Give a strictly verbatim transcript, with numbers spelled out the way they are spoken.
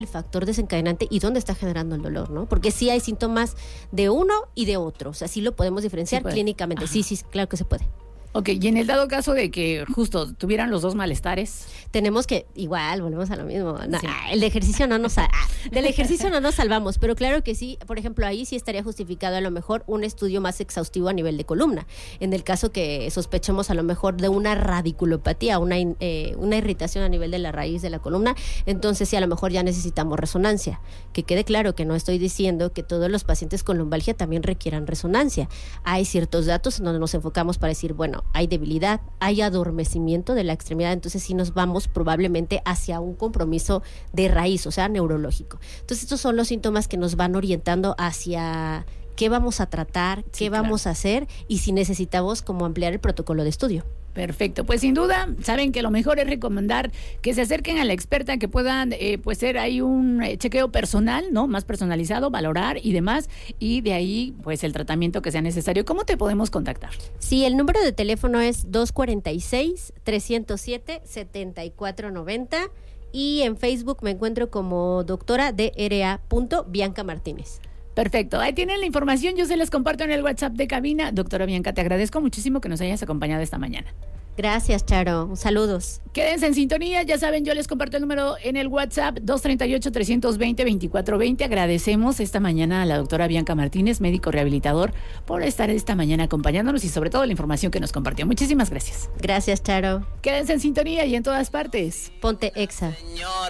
el factor desencadenante y dónde está generando el dolor, ¿no? Porque sí hay síntomas de uno y de otro, o sea, sí lo podemos diferenciar sí clínicamente. Ajá. Sí, sí, claro que se puede. Ok, y en el dado caso de que justo tuvieran los dos malestares. Tenemos que, igual, volvemos a lo mismo. No, sí. El ejercicio no nos, ah, del ejercicio no nos salvamos, pero claro que sí, por ejemplo, ahí sí estaría justificado a lo mejor un estudio más exhaustivo a nivel de columna. En el caso que sospechemos a lo mejor de una radiculopatía, una, eh, una irritación a nivel de la raíz de la columna, entonces sí a lo mejor ya necesitamos resonancia. Que quede claro que no estoy diciendo que todos los pacientes con lumbalgia también requieran resonancia. Hay ciertos datos en donde nos enfocamos para decir, bueno, hay debilidad, hay adormecimiento de la extremidad, entonces sí nos vamos probablemente hacia un compromiso de raíz, o sea, neurológico. Entonces estos son los síntomas que nos van orientando hacia qué vamos a tratar, qué sí, vamos claro. a hacer y si necesitamos como ampliar el protocolo de estudio. Perfecto, pues sin duda saben que lo mejor es recomendar que se acerquen a la experta, que puedan eh, pues ser ahí un eh, chequeo personal, ¿no? Más personalizado, valorar y demás, y de ahí pues el tratamiento que sea necesario. ¿Cómo te podemos contactar? Sí, el número de teléfono es dos cuatro seis, tres cero siete, siete cuatro nueve cero y en Facebook me encuentro como doctora D R A punto Bianca Martínez. Perfecto, ahí tienen la información, yo se les comparto en el WhatsApp de cabina. Doctora Bianca, te agradezco muchísimo que nos hayas acompañado esta mañana. Gracias, Charo, saludos. Quédense en sintonía, ya saben, yo les comparto el número en el WhatsApp, dos tres ocho, tres dos cero, dos cuatro dos cero. Agradecemos esta mañana a la doctora Bianca Martínez, médico rehabilitador, por estar esta mañana acompañándonos y sobre todo la información que nos compartió. Muchísimas gracias. Gracias, Charo. Quédense en sintonía y en todas partes. Ponte Exa.